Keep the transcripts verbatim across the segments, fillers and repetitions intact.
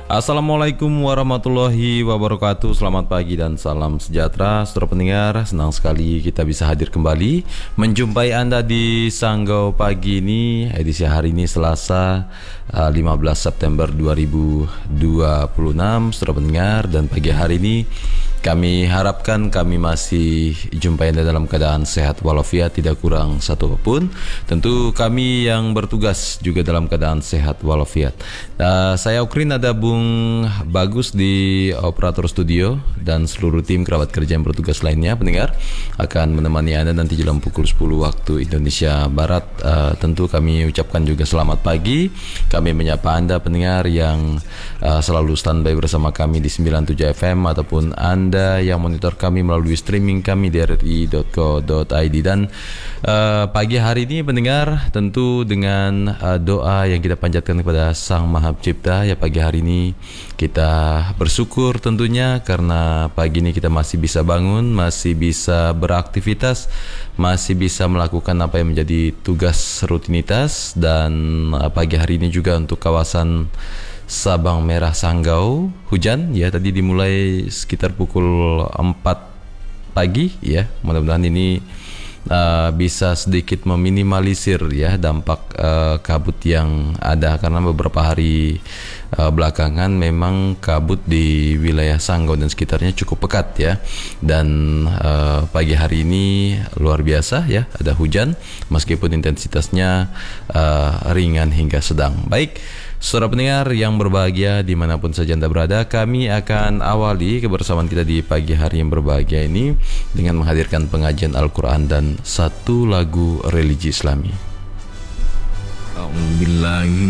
Assalamualaikum warahmatullahi wabarakatuh. Selamat pagi dan salam sejahtera saudara pendengar. Senang sekali kita bisa hadir kembali menjumpai Anda di Sanggau Pagi ini. Edisi hari ini Selasa uh, lima belas September dua ribu dua puluh enam saudara pendengar. Dan pagi hari ini kami harapkan kami masih jumpai Anda dalam keadaan sehat walafiat, tidak kurang satu apapun. Tentu kami yang bertugas juga dalam keadaan sehat walafiat. uh, Saya Ukrin, ada Bung Bagus di operator studio, dan seluruh tim kerabat kerja yang bertugas lainnya pendengar akan menemani Anda nanti dalam pukul sepuluh waktu Indonesia Barat. uh, Tentu kami ucapkan juga selamat pagi. Kami menyapa Anda pendengar yang uh, selalu standby bersama kami di sembilan puluh tujuh F M, ataupun Anda yang monitor kami melalui streaming kami di r r i dot co dot i d. Dan uh, pagi hari ini pendengar, tentu dengan uh, doa yang kita panjatkan kepada Sang Maha Pencipta, ya pagi hari ini kita bersyukur tentunya karena pagi ini kita masih bisa bangun, masih bisa beraktivitas, masih bisa melakukan apa yang menjadi tugas rutinitas. Dan uh, pagi hari ini juga untuk kawasan Sabang Merah Sanggau hujan ya, tadi dimulai sekitar pukul empat pagi ya. Mudah-mudahan ini uh, bisa sedikit meminimalisir ya dampak uh, kabut yang ada, karena beberapa hari uh, belakangan memang kabut di wilayah Sanggau dan sekitarnya cukup pekat ya. Dan uh, pagi hari ini luar biasa ya, ada hujan meskipun intensitasnya uh, ringan hingga sedang. Baik, saudara pendengar yang berbahagia dimanapun saja Anda berada, kami akan awali kebersamaan kita di pagi hari yang berbahagia ini dengan menghadirkan pengajian Al-Quran dan satu lagu religi Islami. A'udzubillahi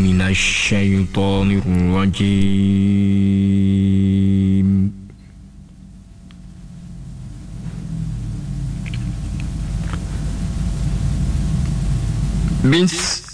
minasyaitonirrajim. Bis